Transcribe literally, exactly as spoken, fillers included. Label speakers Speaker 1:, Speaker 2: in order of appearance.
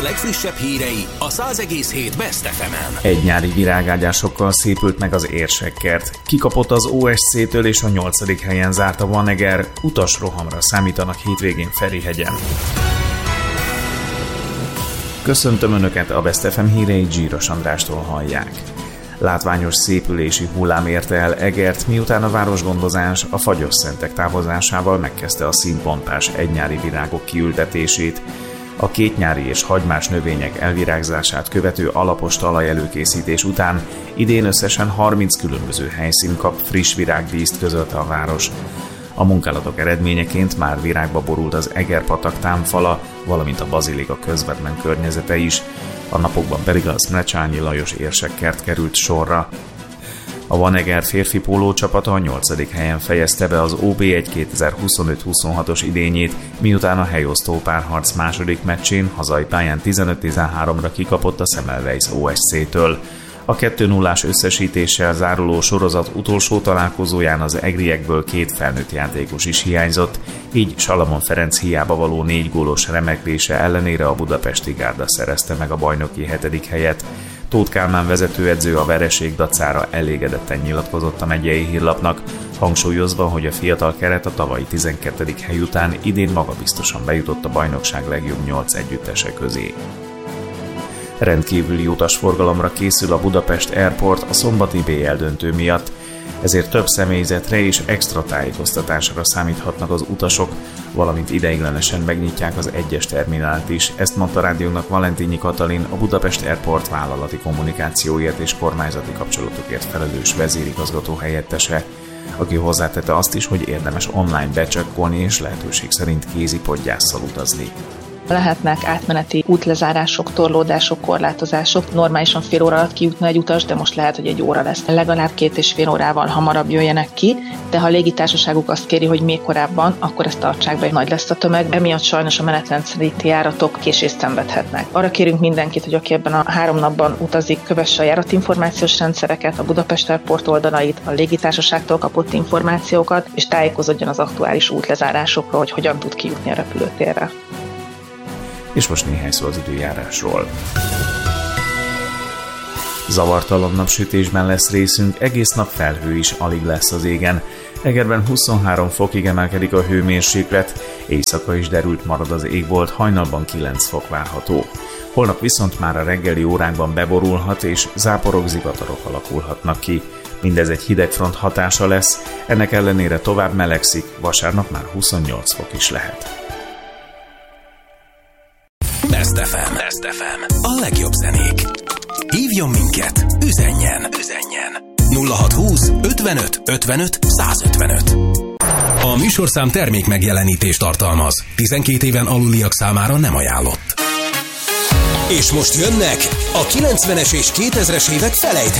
Speaker 1: Eger legfrissebb hírei a száz egész hét Best ef emen.
Speaker 2: Egy nyári virágágyásokkal szépült meg az Érsekkert. Kikapott az o es cé-től és a nyolcadik helyen zárt a Vaneger. Utasrohamra számítanak hétvégén Ferihegyen. Köszöntöm Önöket, a Best ef em hírei Zsíros Andrástól hallják. Látványos szépülési hullám érte el Egert, miután a városgondozás a fagyos szentek távozásával megkezdte a színpontás egynyári virágok kiültetését. A kétnyári és hagymás növények elvirágzását követő alapos talajelőkészítés után idén összesen harminc különböző helyszín kap friss virágdíszt, közölte a város. A munkálatok eredményeként már virágba borult az Eger-patak támfala, valamint a bazilika közvetlen környezete is, a napokban pedig a Szmlecsányi Lajos Érsekkert került sorra. A Vaneger férfi pólócsapata a nyolcadik helyen fejezte be az o bé egy kétezer-huszonöt huszonhatos idényét, miután a helyosztó párharc második meccsén hazai pályán tizenöt tizenháromra kikapott a Semmelweis o es cé-től. A kettő nullás összesítéssel záruló sorozat utolsó találkozóján az egriekből két felnőtt játékos is hiányzott, így Salamon Ferenc hiába való négy gólos remeklése ellenére a budapesti gárda szerezte meg a bajnoki hetedik helyet. Tóth Kálmán vezetőedző a vereség dacára elégedetten nyilatkozott a megyei hírlapnak, hangsúlyozva, hogy a fiatal keret a tavalyi tizenkettedik hely után idén magabiztosan bejutott a bajnokság legjobb nyolc együttese közé. Rendkívüli utasforgalomra készül a Budapest Airport a szombati bé el döntő miatt, ezért több személyzetre és extra tájékoztatásra számíthatnak az utasok, valamint ideiglenesen megnyitják az egyes terminált is. Ezt mondta rádiónak Valentini Katalin, a Budapest Airport vállalati kommunikációért és kormányzati kapcsolatokért felelős vezérigazgató helyettese, aki hozzátette azt is, hogy érdemes online becsekkolni és lehetőség szerint kézipodgyásszal utazni.
Speaker 3: Lehetnek átmeneti útlezárások, torlódások, korlátozások. Normálisan fél óra alatt kijutna egy utas, de most lehet, hogy egy óra lesz. Legalább két és fél órával hamarabb jöjjenek ki, de ha a légitársaságuk azt kéri, hogy még korábban, akkor ezt tartsák be, nagy lesz a tömeg. Emiatt sajnos a menetrend szerinti járatok késést szenvedhetnek. Arra kérünk mindenkit, hogy aki ebben a három napban utazik, kövesse a járatinformációs rendszereket, a Budapest Airport oldalait, a légitársaságtól kapott információkat, és tájékozódjon az aktuális útlezárásokról, hogy hogyan tud kijutni a repülőtérre.
Speaker 2: És most néhány szó az időjárásról. Zavartalan napsütésben lesz részünk, egész nap felhő is alig lesz az égen. Egerben huszonhárom fokig emelkedik a hőmérséklet, éjszaka is derült marad az égbolt, hajnalban kilenc fok várható. Holnap viszont már a reggeli órákban beborulhat és záporok, zivatarok alakulhatnak ki. Mindez egy hidegfront hatása lesz, ennek ellenére tovább melegszik, vasárnap már huszonnyolc fok is lehet.
Speaker 1: Best ef em. Best ef em. A legjobb zenék. Hívjon minket, üzenjen. Üzenjen. nulla hatszázhúsz ötvenöt ötvenöt százötvenöt. A műsorszám termék megjelenítést tartalmaz. tizenkét éven aluliak számára nem ajánlott. És most jönnek a kilencvenes és kétezres évek felejthetetlen